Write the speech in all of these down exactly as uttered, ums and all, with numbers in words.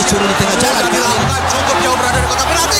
disuruh di tengah jalan. Cukup jauh berada di kotak penalti.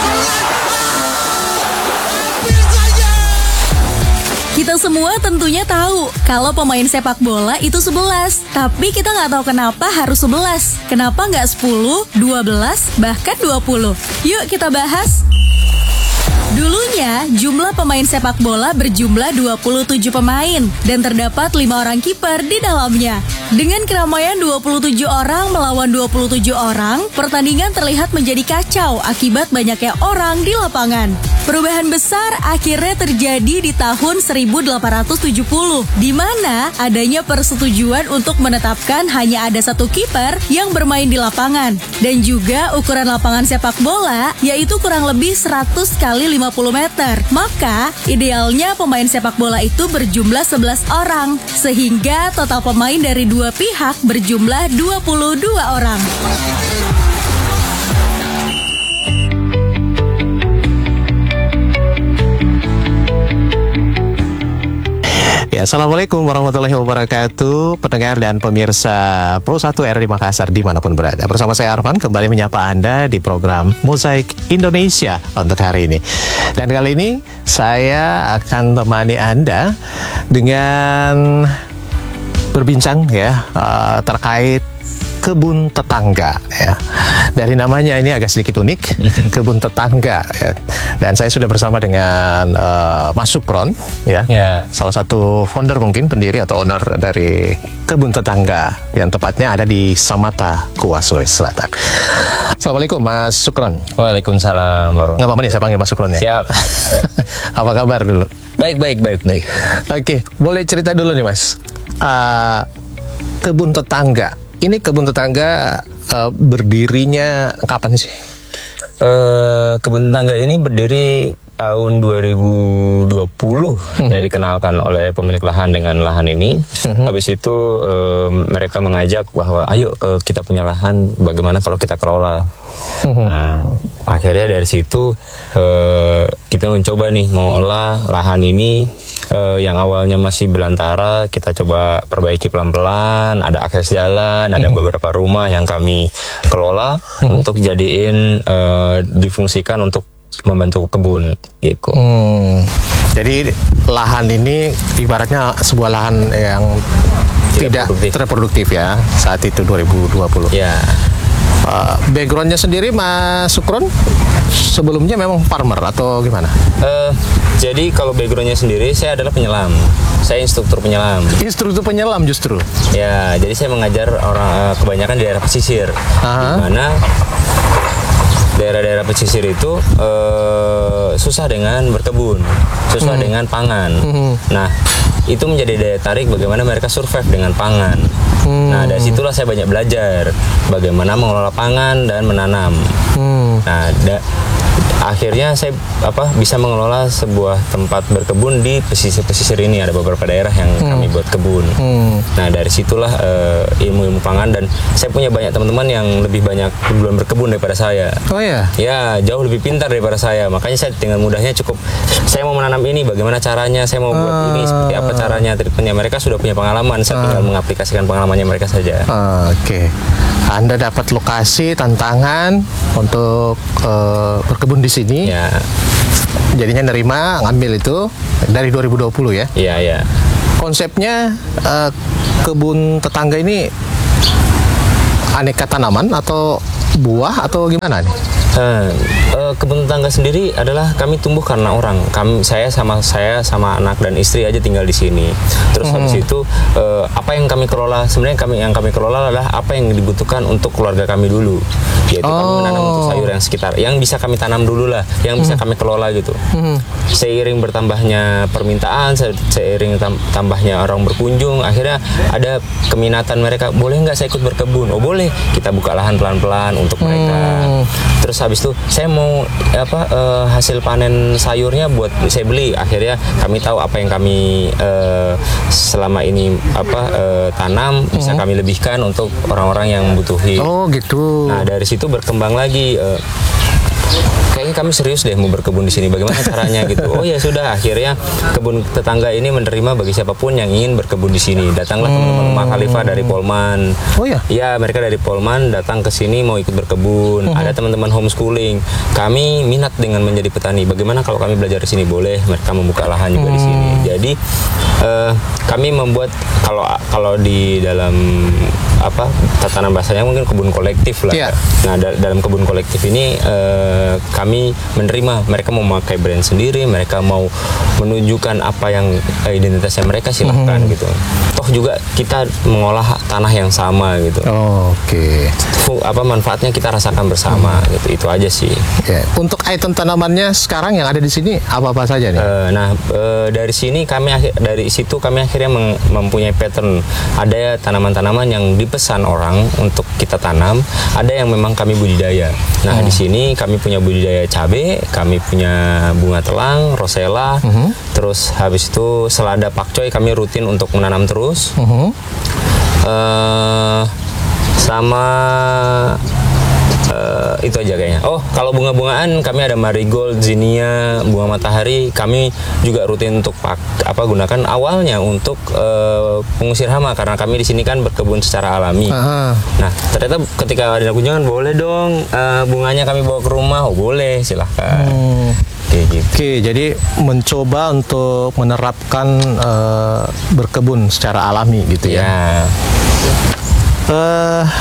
Kita semua tentunya tahu kalau pemain sepak bola itu sebelas. Tapi kita nggak tahu kenapa harus sebelas. Kenapa nggak sepuluh, dua belas, bahkan dua puluh. Yuk kita bahas. Dulunya, jumlah pemain sepak bola berjumlah dua puluh tujuh pemain dan terdapat lima orang kiper di dalamnya. Dengan keramaian dua puluh tujuh orang melawan dua puluh tujuh orang, pertandingan terlihat menjadi kacau akibat banyaknya orang di lapangan. Perubahan besar akhirnya terjadi di tahun seribu delapan ratus tujuh puluh, di mana adanya persetujuan untuk menetapkan hanya ada satu kiper yang bermain di lapangan. Dan juga ukuran lapangan sepak bola, yaitu kurang lebih seratus kali lima puluh meter. Maka, idealnya pemain sepak bola itu berjumlah sebelas orang, sehingga total pemain dari dua pihak berjumlah dua puluh dua orang. Ya, Assalamualaikum warahmatullahi wabarakatuh, pendengar dan pemirsa Pro satu R di Makassar dimanapun berada. Bersama saya Arfan kembali menyapa Anda di program Mozaik Indonesia untuk hari ini. Dan kali ini saya akan temani Anda dengan berbincang ya uh, terkait kebun tetangga ya. Dari namanya ini agak sedikit unik, kebun tetangga ya. Dan saya sudah bersama dengan uh, Mas Sukron ya. Ya. Salah satu founder mungkin pendiri atau owner dari kebun tetangga yang tepatnya ada di Samata, Kuah, Sulawesi Selatan. Assalamualaikum Mas Sukron. Waalaikumsalam. Nggak apa-apa nih saya panggil Mas Sukron ya. Siap. Apa kabar dulu? Baik, baik, baik, baik. Oke, boleh cerita dulu nih Mas. Uh, kebun tetangga. Ini kebun tetangga uh, berdirinya kapan sih? Uh, kebun tetangga ini berdiri tahun dua ribu dua puluh. Hmm. Jadi dikenalkan oleh pemilik lahan dengan lahan ini. Hmm. Habis itu uh, mereka mengajak bahwa ayo uh, kita punya lahan, bagaimana kalau kita kelola. Hmm. Nah, akhirnya dari situ uh, kita mencoba nih mengolah lahan ini. Uh, yang awalnya masih belantara, kita coba perbaiki pelan-pelan. Ada akses jalan, ada mm-hmm. beberapa rumah yang kami kelola mm-hmm. untuk jadiin uh, difungsikan untuk membentuk kebun gitu. Hmm. Jadi lahan ini ibaratnya sebuah lahan yang tidak, tidak produktif. terproduktif ya saat itu dua ribu dua puluh. Ya. Uh, backgroundnya sendiri Mas Sukron sebelumnya memang farmer atau gimana? Uh, jadi kalau backgroundnya sendiri saya adalah penyelam. Saya instruktur penyelam. Instruktur penyelam justru? Ya, jadi saya mengajar orang uh, kebanyakan di daerah pesisir. Uh-huh. Di mana daerah-daerah pesisir itu uh, susah dengan berkebun, susah hmm. dengan pangan. Hmm. Nah, itu menjadi daya tarik bagaimana mereka survive dengan pangan. Hmm. Nah, dari situlah saya banyak belajar bagaimana mengelola pangan dan menanam. Hmm. Nah, da- akhirnya saya apa bisa mengelola sebuah tempat berkebun di pesisir-pesisir ini. Ada beberapa daerah yang hmm. kami buat kebun. Hmm. Nah, dari situlah uh, ilmu-ilmu pangan, dan saya punya banyak teman-teman yang lebih banyak duluan berkebun daripada saya. Oh ya? Ya, jauh lebih pintar daripada saya. Makanya saya dengan mudahnya cukup, saya mau menanam ini, bagaimana caranya, saya mau buat uh. ini, seperti apa caranya, treatmentnya. Mereka sudah punya pengalaman, saya uh. tinggal mengaplikasikan pengalamannya mereka saja. Uh, Oke. Okay. Anda dapat lokasi, tantangan untuk uh, berkebun di sini. Ya. Jadinya nerima, ngambil itu dari dua ribu dua puluh ya? Iya, iya. Konsepnya uh, kebun tetangga ini aneka tanaman atau buah atau gimana nih? Uh, uh, kebun tetangga sendiri adalah kami tumbuh karena orang. Kami, saya sama saya sama anak dan istri aja tinggal di sini. Terus hmm. habis itu uh, apa yang kami kelola, sebenarnya kami yang kami kelola adalah apa yang dibutuhkan untuk keluarga kami dulu. Yaitu oh. kami menanam untuk sayur yang sekitar, yang bisa kami tanam dulu lah, yang bisa hmm. kami kelola gitu. Hmm. Seiring bertambahnya permintaan, seiring tambahnya orang berkunjung, akhirnya ada keminatan mereka. Boleh nggak saya ikut berkebun? Oh boleh. Kita buka lahan pelan-pelan untuk mereka. Hmm. Terus habis itu saya mau apa uh, hasil panen sayurnya buat saya beli. Akhirnya kami tahu apa yang kami uh, selama ini apa uh, tanam uh-huh. bisa kami lebihkan untuk orang-orang yang membutuhkan. Oh gitu. Nah dari situ berkembang lagi. Uh, kayaknya kayak kami serius deh mau berkebun di sini. Bagaimana caranya gitu? Oh ya sudah, akhirnya kebun tetangga ini menerima bagi siapapun yang ingin berkebun di sini. Datanglah teman-teman Umar Khalifah dari Polman. Oh ya? Ya, mereka dari Polman datang ke sini mau ikut berkebun. Uh-huh. Ada teman-teman homeschooling. Kami minat dengan menjadi petani. Bagaimana kalau kami belajar di sini? Boleh. Mereka membuka lahan juga hmm. di sini. Jadi uh, kami membuat kalau kalau di dalam apa tatanan bahasanya mungkin kebun kolektif lah. Yeah. Nah, da- dalam kebun kolektif ini uh, kami menerima mereka mau memakai brand sendiri, mereka mau menunjukkan apa yang uh, identitasnya mereka, silahkan mm-hmm. gitu. Toh juga kita mengolah tanah yang sama gitu. Oh, Oke. Okay. Apa manfaatnya kita rasakan bersama mm. gitu. Itu aja sih. Yeah. Untuk item tanamannya sekarang yang ada di sini apa-apa saja nih? Uh, nah, uh, dari sini kami akhir dari situ kami akhirnya meng- mempunyai pattern. Ada tanaman-tanaman yang dipesan orang untuk kita tanam, ada yang memang kami budidaya. Nah, hmm. di sini kami punya budidaya cabai, kami punya bunga telang, rosella, hmm. terus habis itu selada pakcoy kami rutin untuk menanam terus. Hmm. Uh, sama Uh, itu aja kayaknya. Oh, kalau bunga-bungaan kami ada marigold, zinnia, bunga matahari. Kami juga rutin untuk pak, apa gunakan awalnya untuk uh, pengusir hama karena kami di sini kan berkebun secara alami. Aha. Nah, ternyata ketika ada kunjungan boleh dong uh, bunganya kami bawa ke rumah. Oh, boleh, silahkan. Hmm. Oke, gitu. Oke, jadi mencoba untuk menerapkan uh, berkebun secara alami gitu ya. Ya. Uh,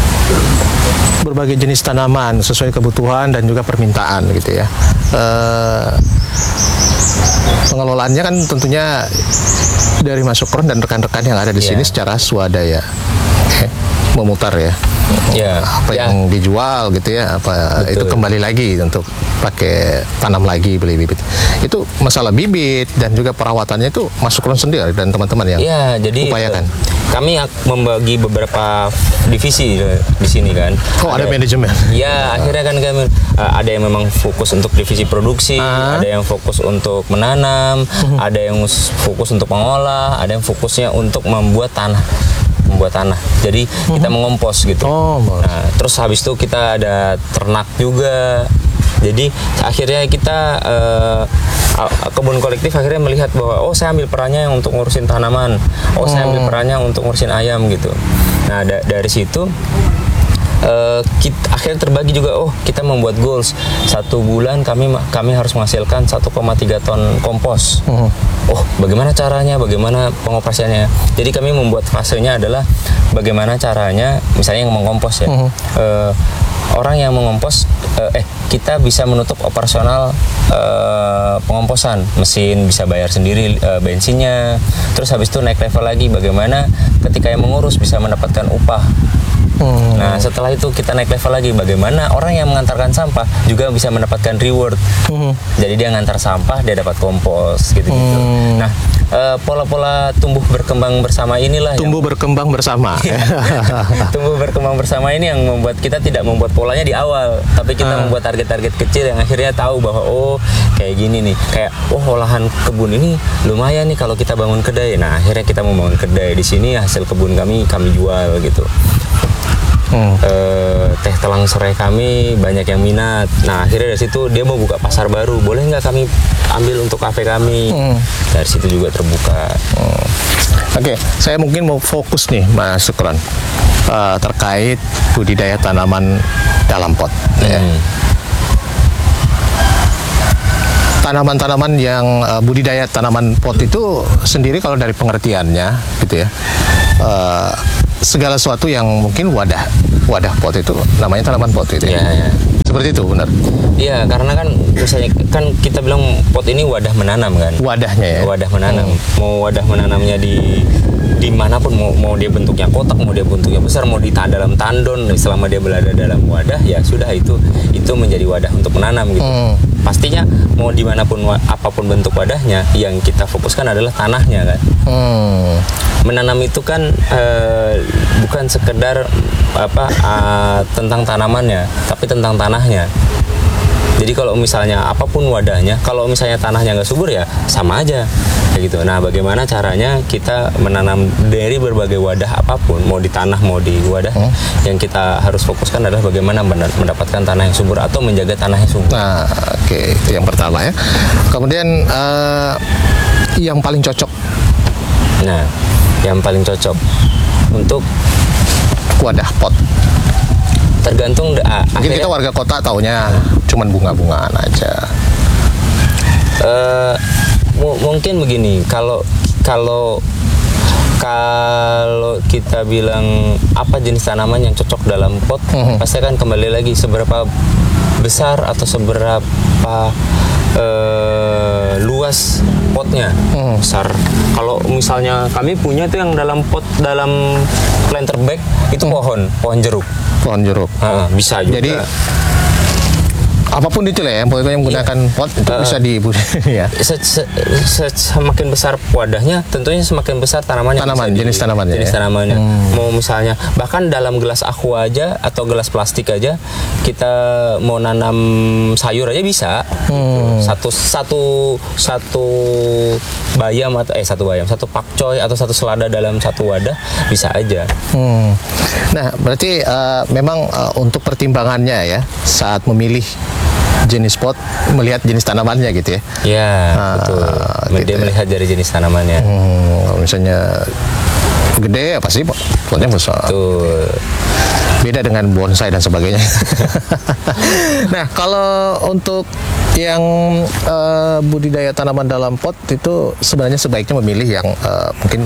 berbagai jenis tanaman sesuai kebutuhan dan juga permintaan gitu ya. Uh, pengelolaannya kan tentunya dari Mas Sukron dan rekan-rekan yang ada di yeah. sini secara swadaya, okay. memutar ya. Yeah. Apa yeah. yang dijual gitu ya, apa Betul. Itu kembali lagi untuk pakai tanam lagi, beli bibit. Itu masalah bibit dan juga perawatannya itu Mas Sukron sendiri dan teman-teman yang yeah, jadi, upayakan. Kami membagi beberapa divisi di sini kan. Oh, ada, ada manajemen. Ya, akhirnya kan kami uh, ada yang memang fokus untuk divisi produksi, uh-huh. ada yang fokus untuk menanam, uh-huh. ada yang fokus untuk mengolah, ada yang fokusnya untuk membuat tanah. membuat tanah. Jadi uh-huh. kita mengompos gitu. Oh, nah, terus habis itu kita ada ternak juga. Jadi akhirnya kita uh, kebun kolektif akhirnya melihat bahwa oh saya ambil perannya untuk ngurusin tanaman, oh saya ambil perannya untuk ngurusin ayam gitu. Nah da- dari situ uh, kita akhirnya terbagi juga. Oh kita membuat goals satu bulan kami kami harus menghasilkan satu koma tiga ton kompos. Uh-huh. Oh bagaimana caranya, bagaimana pengoperasiannya. Jadi kami membuat fasenya adalah bagaimana caranya, misalnya yang mengompos ya. Uh-huh. Uh, orang yang mengompos eh kita bisa menutup operasional eh, pengomposan, mesin bisa bayar sendiri eh, bensinnya, terus habis itu naik level lagi bagaimana ketika yang mengurus bisa mendapatkan upah. Hmm. Nah setelah itu kita naik level lagi bagaimana orang yang mengantarkan sampah juga bisa mendapatkan reward. Hmm. Jadi dia ngantar sampah dia dapat kompos gitu-gitu. Hmm. Nah uh, pola-pola tumbuh berkembang bersama inilah tumbuh yang... berkembang bersama. Tumbuh berkembang bersama ini yang membuat kita tidak membuat polanya di awal, tapi kita hmm. membuat target-target kecil yang akhirnya tahu bahwa oh kayak gini nih, kayak oh olahan kebun ini lumayan nih kalau kita bangun kedai. Nah akhirnya kita membangun kedai di sini, hasil kebun kami kami jual gitu. Hmm. Uh, teh telang serai kami banyak yang minat. Nah akhirnya dari situ dia mau buka pasar baru, boleh nggak kami ambil untuk kafe kami. Hmm. Dari situ juga terbuka. Hmm. Oke, okay. Saya mungkin mau fokus nih Mas Sukron uh, terkait budidaya tanaman dalam pot. Hmm. Ya. Tanaman-tanaman yang uh, budidaya tanaman pot itu sendiri kalau dari pengertiannya gitu ya. Uh, segala sesuatu yang mungkin wadah wadah pot itu namanya tanaman pot itu ya, ya. Seperti itu benar. Iya karena kan misalnya kan kita bilang pot ini wadah menanam kan, wadahnya ya, wadah menanam. Hmm. Mau wadah menanamnya di dimanapun, mau mau dia bentuknya kotak, mau dia bentuknya besar, mau di dalam tandon, selama dia berada dalam wadah ya sudah itu itu menjadi wadah untuk menanam gitu. Hmm. Pastinya mau dimanapun apapun bentuk wadahnya, yang kita fokuskan adalah tanahnya kan. Hmm. Menanam itu kan uh, bukan sekedar apa uh, tentang tanamannya, tapi tentang tanahnya. Jadi kalau misalnya apapun wadahnya, kalau misalnya tanahnya nggak subur ya sama aja kayak gitu. Nah, bagaimana caranya kita menanam dari berbagai wadah apapun, mau di tanah mau di wadah, hmm. yang kita harus fokuskan adalah bagaimana mendapatkan tanah yang subur atau menjaga tanah yang subur. Nah, oke, okay. Itu yang pertama ya. Kemudian uh, yang paling cocok. Nah, yang paling cocok untuk wadah pot. Tergantung ah, mungkin kita warga kota taunya cuman bunga-bungaan aja. Uh, mu- mungkin begini, kalau kalau kalau kita bilang apa jenis tanaman yang cocok dalam pot, mm-hmm. pasti akan kembali lagi seberapa besar atau seberapa uh, luas potnya, mm. besar. Kalau misalnya kami punya tuh yang dalam pot, dalam planter bag itu mm. pohon, pohon jeruk. Pohon jeruk. Uh, bisa juga. Jadi apapun itu lah ya, pokoknya menggunakan yeah. pot itu uh, bisa di ya. Se -se -se Semakin besar wadahnya, tentunya semakin besar tanamannya. Tanaman, jenis tanamannya. Jenis ya? tanamannya. Hmm. Mau misalnya bahkan dalam gelas aqua aja atau gelas plastik aja, kita mau nanam sayur aja bisa. Hmm. Satu satu satu bayam atau eh satu bayam, satu pakcoy atau satu selada dalam satu wadah bisa aja. Hmm. Nah, berarti uh, memang uh, untuk pertimbangannya ya saat memilih jenis pot, melihat jenis tanamannya gitu ya. Iya, nah, betul. Gitu Dia ya. melihat dari jenis tanamannya. Hmm, kalau misalnya gede apa sih potnya besar. Betul. Beda dengan bonsai dan sebagainya. Nah, kalau untuk yang uh, budidaya tanaman dalam pot itu sebenarnya sebaiknya memilih yang uh, mungkin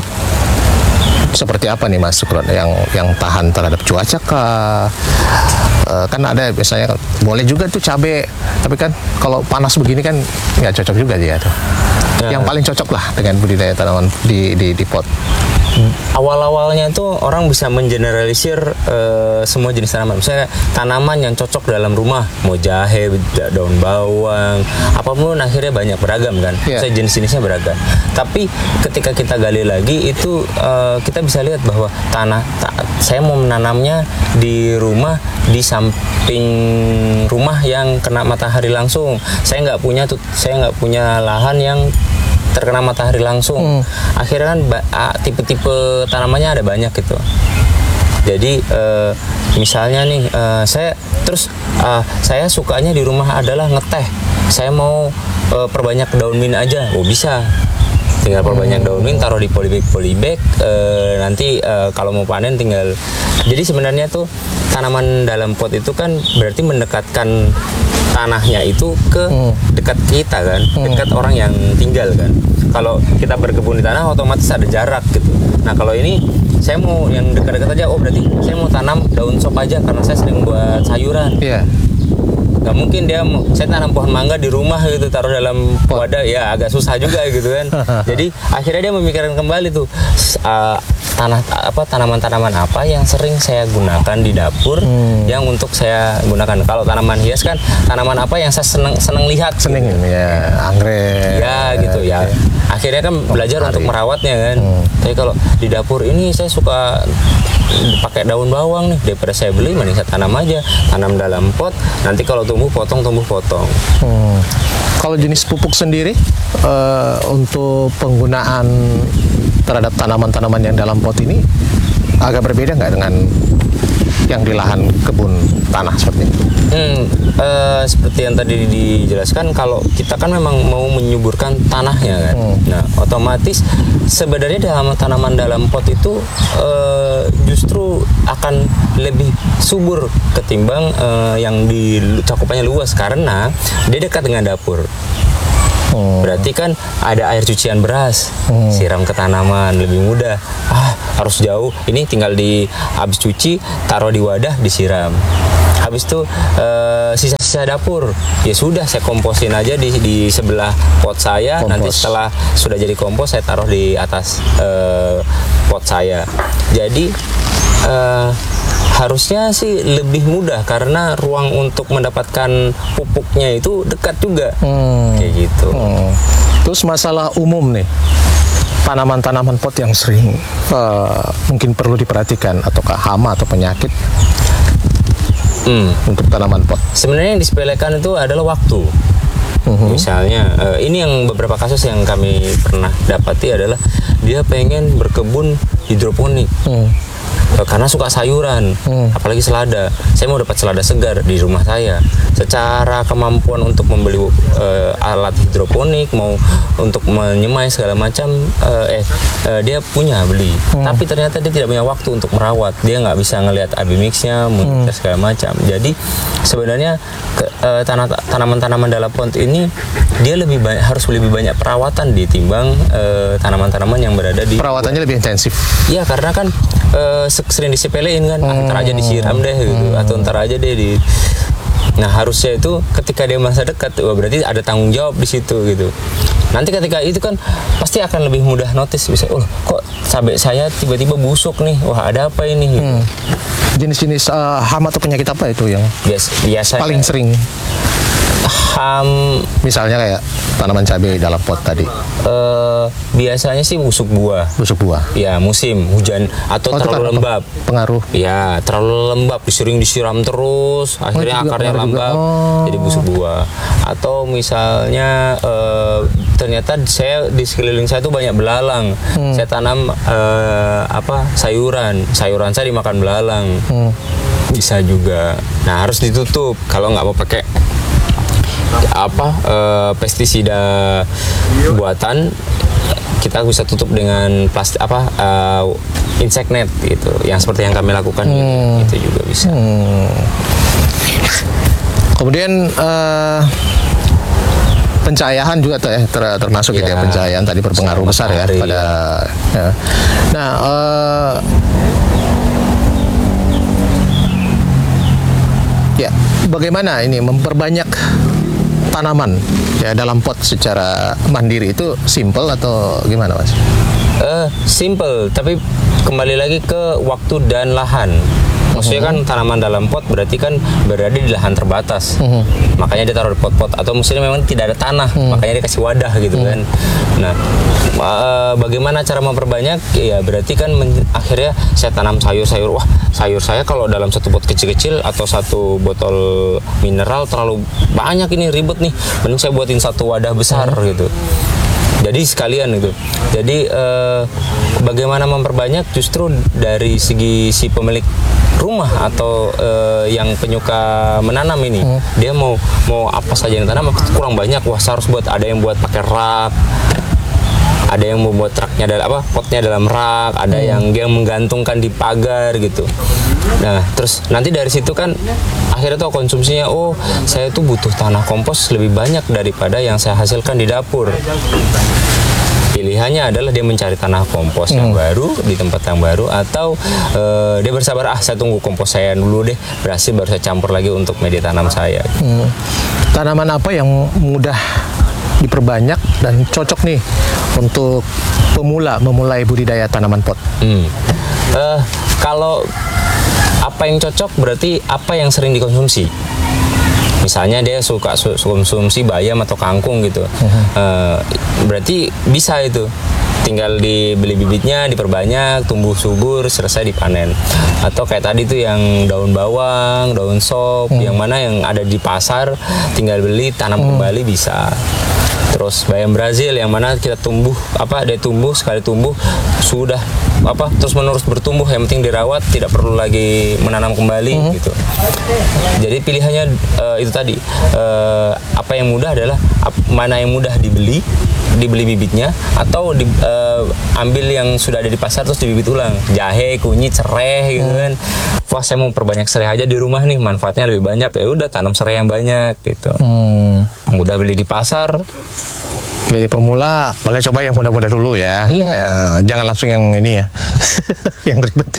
seperti apa nih Mas Sukron, yang yang tahan terhadap cuaca kah? Uh, kan ada biasanya boleh juga tuh cabai, tapi kan kalau panas begini kan nggak cocok juga dia tuh. Nah, yang paling cocok lah dengan budidaya tanaman di di, di pot. Awal-awalnya tuh orang bisa mengeneralisir uh, semua jenis tanaman. Misalnya tanaman yang cocok dalam rumah, mau jahe, daun bawang, apapun akhirnya banyak beragam kan. Yeah. Misalnya jenis-jenisnya beragam. Tapi ketika kita gali lagi itu uh, kita bisa lihat bahwa tanah ta saya mau menanamnya di rumah di samping rumah yang kena matahari langsung. Saya nggak punya tuh, saya nggak punya lahan yang terkena matahari langsung. Hmm. Akhirnya kan tipe-tipe tanamannya ada banyak gitu. Jadi uh, misalnya nih uh, saya terus uh, saya sukanya di rumah adalah ngeteh. Saya mau uh, perbanyak daun mint aja. Oh bisa. Tinggal perbanyak daun mint, taruh di polybag polybag. Uh, nanti uh, kalau mau panen tinggal. Jadi sebenarnya tuh tanaman dalam pot itu kan berarti mendekatkan tanahnya itu ke hmm. dekat kita kan, hmm. dekat orang yang tinggal kan. Kalau kita berkebun di tanah otomatis ada jarak gitu. Nah kalau ini saya mau yang dekat-dekat aja. Oh berarti saya mau tanam daun sop aja karena saya sering buat sayuran. Iya. Yeah. Gak mungkin dia mau, saya tanam pohon mangga di rumah gitu taruh dalam wadah, ya agak susah juga gitu kan. Jadi akhirnya dia memikirkan kembali tuh uh, tanah apa tanaman-tanaman apa yang sering saya gunakan di dapur, hmm. yang untuk saya gunakan. Kalau tanaman hias kan tanaman apa yang saya seneng seneng lihat. Seneng gitu. Ya, anggrek. Ya gitu ya. Akhirnya kan belajar oh, untuk merawatnya kan. Hmm. Tapi kalau di dapur ini saya suka pakai daun bawang nih, daripada saya beli mending saya tanam aja, tanam dalam pot, nanti kalau tumbuh potong tumbuh potong. Hmm. Kalau jenis pupuk sendiri uh, untuk penggunaan terhadap tanaman-tanaman yang dalam pot ini agak berbeda nggak dengan yang di lahan kebun tanah seperti itu? Hmm, uh, seperti yang tadi dijelaskan, kalau kita kan memang mau menyuburkan tanahnya kan. Hmm. Nah, otomatis sebenarnya dalam tanaman dalam pot itu uh, justru akan lebih subur ketimbang uh, yang di cakupannya luas karena dia dekat dengan dapur. Hmm. Berarti kan ada air cucian beras, hmm. siram ke tanaman lebih mudah. Ah, harus jauh. Ini tinggal di habis cuci, taruh di wadah, disiram. Habis itu uh, sisa-sisa dapur, ya sudah saya komposin aja di di sebelah pot saya. Kompos. Nanti setelah sudah jadi kompos saya taruh di atas uh, pot saya. Jadi uh, harusnya sih lebih mudah karena ruang untuk mendapatkan pupuknya itu dekat juga. Hmm. Kayak gitu. Hmm. Terus masalah umum nih, tanaman-tanaman pot yang sering uh, mungkin perlu diperhatikan ataukah hama atau penyakit? Hmm. untuk tanaman pot? Sebenarnya yang disepelekan itu adalah waktu. Uh-huh. Misalnya, uh, ini yang beberapa kasus yang kami pernah dapati adalah dia pengen berkebun hidroponik. Hmm. Karena suka sayuran, hmm. apalagi selada. Saya mau dapat selada segar di rumah saya. Secara kemampuan untuk membeli uh, alat hidroponik, mau untuk menyemai segala macam, uh, eh uh, dia punya beli. Hmm. Tapi ternyata dia tidak punya waktu untuk merawat. Dia nggak bisa ngelihat abimixnya, monitor hmm. segala macam. Jadi sebenarnya ke, uh, tanah, tanaman-tanaman dalam pot ini dia lebih banyak, harus lebih banyak perawatan ditimbang uh, tanaman-tanaman yang berada di. Perawatannya lebih intensif. Iya, karena kan uh, sering disepelein kan, hmm. ntar aja disiram deh gitu, hmm. atau ntar aja deh di. Nah harusnya itu ketika dia masa dekat, wah berarti ada tanggung jawab di situ gitu. Nanti ketika itu kan pasti akan lebih mudah notice, bisa, oh kok cabai saya tiba-tiba busuk nih, wah ada apa ini? Gitu. Hmm. Jenis-jenis uh, hama atau penyakit apa itu yang Bias, biasa paling sering? Ham, misalnya kayak tanaman cabai dalam pot tadi. Uh, biasanya sih busuk buah. Busuk buah. Ya musim hujan atau oh, terlalu lembab. Pengaruh. Ya terlalu lembab, disering disiram terus, akhirnya oh, akarnya lembab, oh. jadi busuk buah. Atau misalnya uh, ternyata saya di sekeliling saya tuh banyak belalang. Hmm. Saya tanam uh, apa sayuran, sayuran saya dimakan belalang. Hmm. Bisa juga. Nah harus ditutup kalau nggak mau pakai apa uh, pestisida buatan, kita bisa tutup dengan plastik apa uh, insect net gitu, yang seperti yang kami lakukan. hmm. Itu juga bisa. hmm. Kemudian uh, pencahayaan juga ter, ter, termasuk ya, gitu ya, pencahayaan tadi berpengaruh besar ya pada ya. Nah uh, ya bagaimana ini memperbanyak tanaman ya dalam pot secara mandiri, itu simple atau gimana Mas? Uh, simple, tapi kembali lagi ke waktu dan lahan. Maksudnya kan tanaman dalam pot berarti kan berada di lahan terbatas. Uh-huh. Makanya dia taruh di pot-pot, atau mestinya memang tidak ada tanah, uh-huh. makanya dia kasih wadah gitu uh-huh. kan. Nah, uh, bagaimana cara memperbanyak? Ya berarti kan men- akhirnya saya tanam sayur-sayur. Wah, sayur saya kalau dalam satu pot kecil-kecil atau satu botol mineral terlalu banyak, ini ribet nih. Mending saya buatin satu wadah besar uh-huh. gitu. Jadi sekalian itu. Jadi eh, bagaimana memperbanyak justru dari segi si pemilik rumah atau eh, yang penyuka menanam ini, hmm. dia mau mau apa saja yang tanam kurang banyak, wah saya harus buat, ada yang buat pakai rak, ada yang membuat raknya dalam apa potnya dalam rak, ada hmm. yang dia menggantungkan di pagar gitu. Nah terus nanti dari situ kan akhirnya tuh konsumsinya, oh saya tuh butuh tanah kompos lebih banyak daripada yang saya hasilkan di dapur. Pilihannya adalah dia mencari tanah kompos hmm. yang baru di tempat yang baru, atau uh, dia bersabar, ah saya tunggu kompos saya dulu deh berhasil baru saya campur lagi untuk media tanam saya. hmm. Tanaman apa yang mudah diperbanyak dan cocok nih untuk pemula memulai budidaya tanaman pot? Hmm. Uh, kalau apa yang cocok berarti apa yang sering dikonsumsi. Misalnya dia suka su- konsumsi bayam atau kangkung gitu, uh-huh. uh, berarti bisa itu. Tinggal dibeli bibitnya, diperbanyak, tumbuh subur, selesai dipanen. Atau kayak tadi tuh yang daun bawang, daun sop, hmm. yang mana yang ada di pasar, tinggal beli, tanam hmm. kembali bisa. Terus bayam Brazil yang mana kita tumbuh apa dia tumbuh sekali tumbuh sudah apa terus menerus bertumbuh, yang penting dirawat, tidak perlu lagi menanam kembali mm-hmm. gitu. Jadi pilihannya uh, itu tadi uh, apa yang mudah adalah ap- mana yang mudah dibeli dibeli bibitnya, atau di, uh, ambil yang sudah ada di pasar terus dibibit ulang, jahe, kunyit, serai gitu kan. Wah saya mau perbanyak serai aja di rumah nih, manfaatnya lebih banyak, ya udah tanam serai yang banyak gitu. Hmm. Mudah beli di pasar. Jadi pemula boleh coba yang mudah-mudah dulu ya. Iya. Ya, jangan langsung yang ini ya, yang ribet.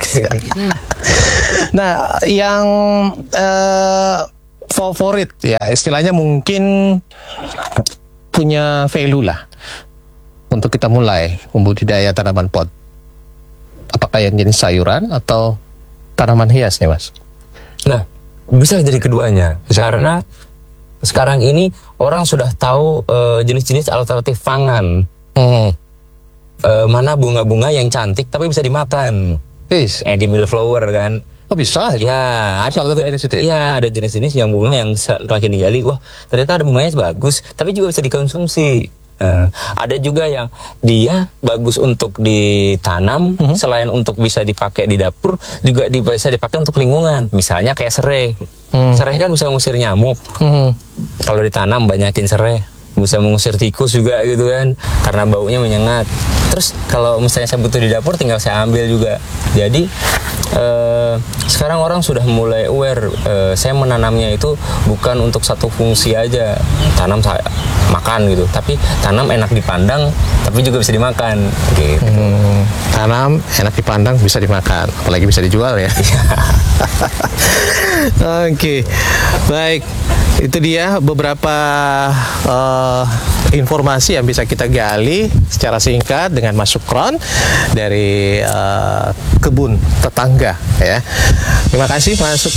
Nah, yang uh, favorit ya istilahnya mungkin punya value lah untuk kita mulai membudidaya tanaman pot. Apakah yang jenis sayuran atau tanaman hias nih Mas? Nah, bisa jadi keduanya. Karena sekarang ini orang sudah tahu uh, jenis-jenis alternatif pangan. Hmm. Uh, mana bunga-bunga yang cantik tapi bisa dimakan. Yes. Edible flower kan. Oh bisa? Ya, ada Salah satu jenis itu ya? Iya, ada jenis-jenis yang bunga yang semakin digali, wah ternyata ada bunganya bagus, tapi juga bisa dikonsumsi. Nah, ada juga yang dia bagus untuk ditanam, Mhm. selain untuk bisa dipakai di dapur, juga di- bisa dipakai untuk lingkungan. Misalnya kayak serai. Hmm. Serai kan bisa mengusir nyamuk. Hmm. Kalau ditanam banyakin serai, bisa mengusir tikus juga gitu kan, karena baunya menyengat. Terus kalau misalnya saya butuh di dapur, tinggal saya ambil juga. Jadi eh, sekarang orang sudah mulai aware, eh, saya menanamnya itu bukan untuk satu fungsi aja, tanam saya makan gitu, tapi tanam enak dipandang, tapi juga bisa dimakan gitu. Hmm, tanam enak dipandang, bisa dimakan, apalagi bisa dijual ya. Oke, baik. Itu dia beberapa eh, informasi yang bisa kita gali secara singkat dengan Mas Sukron dari eh, kebun tetangga ya. Terima kasih Mas Sukron.